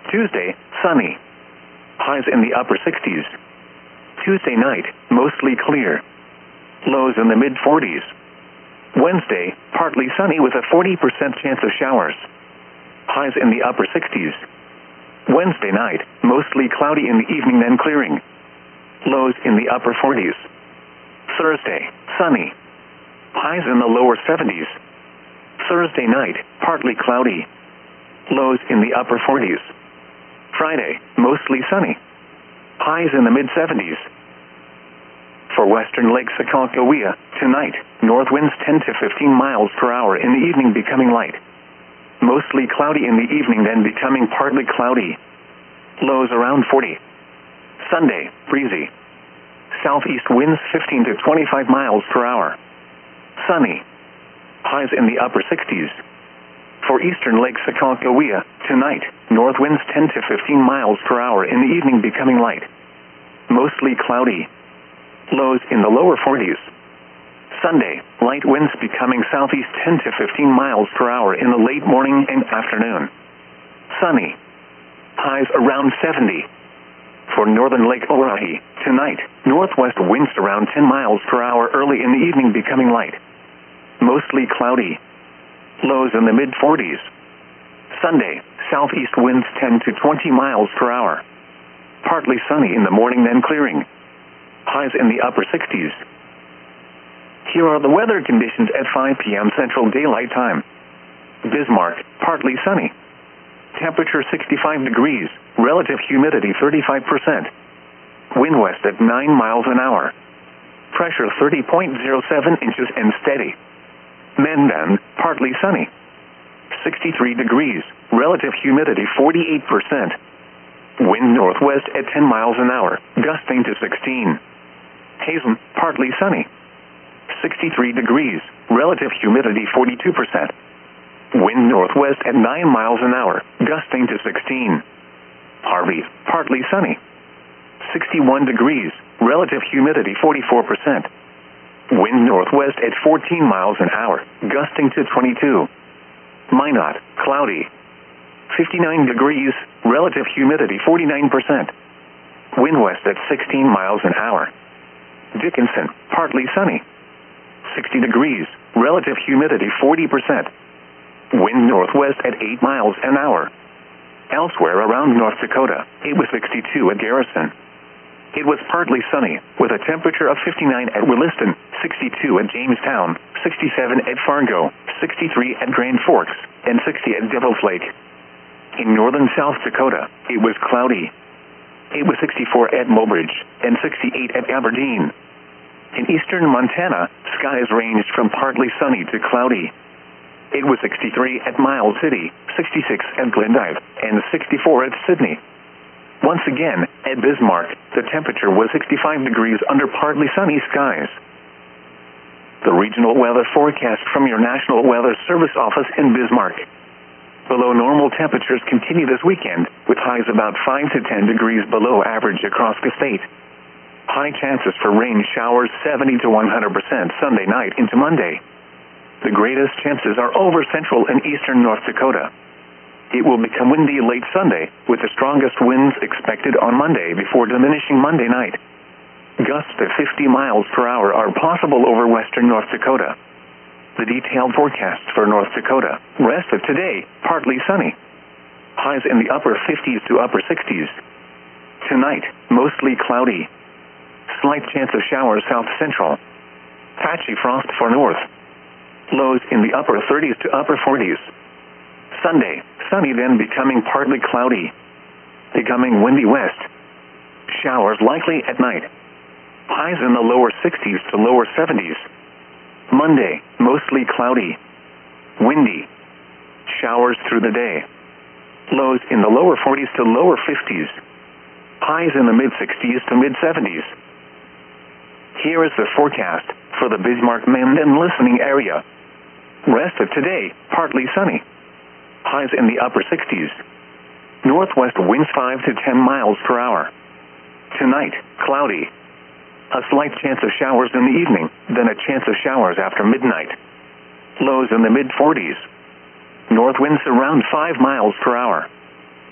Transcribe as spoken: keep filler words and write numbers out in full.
Tuesday, sunny. Highs in the upper sixties. Tuesday night, mostly clear. Lows in the mid forties. Wednesday, partly sunny with a forty percent chance of showers. Highs in the upper sixties. Wednesday night, mostly cloudy in the evening then clearing. Lows in the upper forties. Thursday, sunny. Highs in the lower seventies. Thursday night, partly cloudy. Lows in the upper forties. Friday, mostly sunny. Highs in the mid seventies. For western Lake Sakakawea, tonight, north winds ten to fifteen miles per hour in the evening becoming light. Mostly cloudy in the evening then becoming partly cloudy. Lows around forty. Sunday, breezy. Southeast winds fifteen to twenty-five miles per hour. Sunny. Highs in the upper sixties. For eastern Lake Sakakawea, tonight, north winds ten to fifteen miles per hour in the evening becoming light. Mostly cloudy. Lows in the lower forties. Sunday, light winds becoming southeast ten to fifteen miles per hour in the late morning and afternoon. Sunny. Highs around seventy. For northern Lake Oahe, tonight, northwest winds around ten miles per hour early in the evening becoming light. Mostly cloudy. Lows in the mid forties. Sunday, southeast winds ten to twenty miles per hour. Partly sunny in the morning then clearing. Highs in the upper sixties. Here are the weather conditions at five p m Central Daylight Time. Bismarck, partly sunny. Temperature sixty-five degrees, relative humidity thirty-five percent. Wind west at nine miles an hour. Pressure thirty point zero seven inches and steady. Mandan, partly sunny. sixty-three degrees, relative humidity forty-eight percent. Wind northwest at ten miles an hour, gusting to sixteen. Hazen, partly sunny. sixty-three degrees, relative humidity forty-two percent. Wind northwest at nine miles an hour, gusting to sixteen. Harvey, partly sunny. sixty-one degrees, relative humidity forty-four percent. Wind northwest at fourteen miles an hour, gusting to twenty-two. Minot, cloudy. fifty-nine degrees, relative humidity forty-nine percent. Wind west at sixteen miles an hour. Dickinson, partly sunny. sixty degrees, relative humidity forty percent. Wind northwest at eight miles an hour. Elsewhere around North Dakota, it was sixty-two at Garrison. It was partly sunny, with a temperature of fifty-nine at Williston, sixty-two at Jamestown, sixty-seven at Fargo, sixty-three at Grand Forks, and sixty at Devil's Lake. In northern South Dakota, it was cloudy. It was sixty-four at Mobridge, and sixty-eight at Aberdeen. In eastern Montana, skies ranged from partly sunny to cloudy. It was sixty-three at Miles City, sixty-six at Glendive, and sixty-four at Sydney. Once again, at Bismarck, the temperature was sixty-five degrees under partly sunny skies. The regional weather forecast from your National Weather Service office in Bismarck. Below normal temperatures continue this weekend, with highs about five to ten degrees below average across the state. High chances for rain showers seventy to one hundred percent Sunday night into Monday. The greatest chances are over central and eastern North Dakota. It will become windy late Sunday, with the strongest winds expected on Monday before diminishing Monday night. Gusts at fifty miles per hour are possible over western North Dakota. The detailed forecast for North Dakota. Rest of today, partly sunny. Highs in the upper fifties to upper sixties. Tonight, mostly cloudy. Slight chance of showers south central. Patchy frost for north. Lows in the upper thirties to upper forties. Sunday, sunny then becoming partly cloudy. Becoming windy west. Showers likely at night. Highs in the lower sixties to lower seventies. Monday, mostly cloudy. Windy. Showers through the day. Lows in the lower forties to lower fifties. Highs in the mid sixties to mid seventies. Here is the forecast for the Bismarck-Mandan listening area. Rest of today, partly sunny. Highs in the upper sixties. Northwest winds five to ten miles per hour. Tonight, cloudy. A slight chance of showers in the evening, then a chance of showers after midnight. Lows in the mid forties. North winds around five miles per hour.